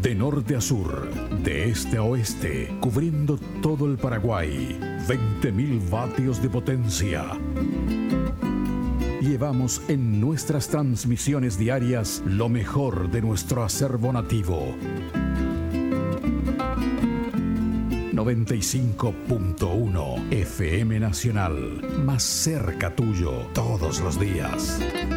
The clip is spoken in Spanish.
De norte a sur, de este a oeste, cubriendo todo el Paraguay. 20.000 vatios de potencia. Llevamos en nuestras transmisiones diarias lo mejor de nuestro acervo nativo. 95.1 FM Nacional, más cerca tuyo todos los días.